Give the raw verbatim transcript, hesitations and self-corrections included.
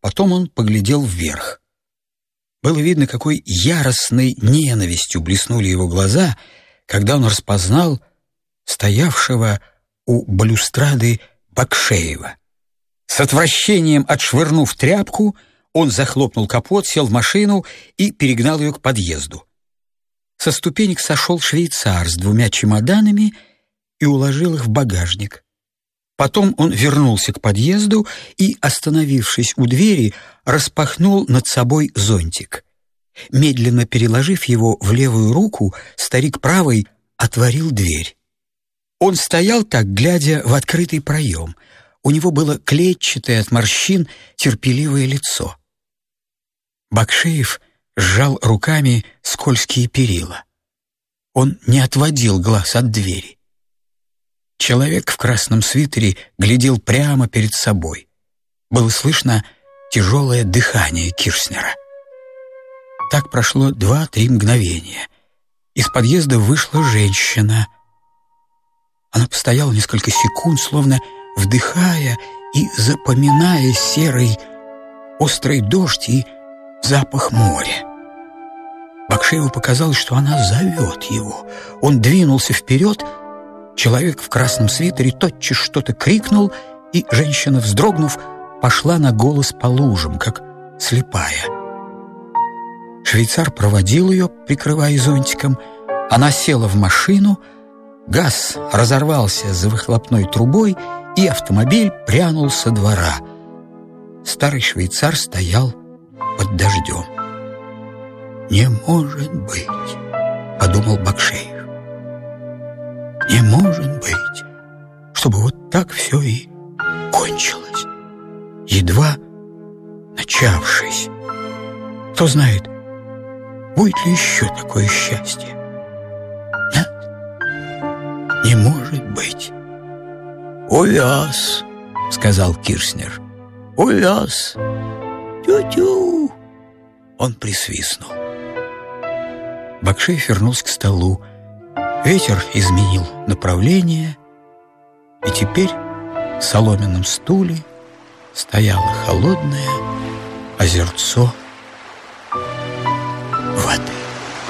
Потом он поглядел вверх. Было видно, какой яростной ненавистью блеснули его глаза, когда он распознал стоявшего у балюстрады Бакшеева. С отвращением отшвырнув тряпку, он захлопнул капот, сел в машину и перегнал ее к подъезду. Со ступенек сошел швейцар с двумя чемоданами и уложил их в багажник. Потом он вернулся к подъезду и, остановившись у двери, распахнул над собой зонтик. Медленно переложив его в левую руку, старик правой отворил дверь. Он стоял так, глядя в открытый проем. У него было клетчатое от морщин терпеливое лицо. Бакшеев сжал руками скользкие перила. Он не отводил глаз от двери. Человек в красном свитере глядел прямо перед собой. Было слышно тяжелое дыхание Кирснера. Так прошло два-три мгновения. Из подъезда вышла женщина. Она постояла несколько секунд, словно вдыхая и запоминая серый острый дождь и запах моря. Бакшееву показалось, что она зовет его. Он двинулся вперед. Человек в красном свитере тотчас что-то крикнул, и женщина, вздрогнув, пошла на голос по лужам, как слепая. Швейцар проводил ее, прикрывая зонтиком. Она села в машину, газ разорвался за выхлопной трубой, и автомобиль прянул со двора. Старый швейцар стоял под дождем. «Не может быть», — подумал Бакшеев. «Не может быть, чтобы вот так все и кончилось, едва начавшись. Кто знает, будет ли еще такое счастье? Нет, не может быть». «Увяз», — сказал Кирснер. «Увяз. Тю-тю». Он присвистнул. Бакшеев вернулся к столу. Ветер изменил направление, и теперь в соломенном стуле стояло холодное озерцо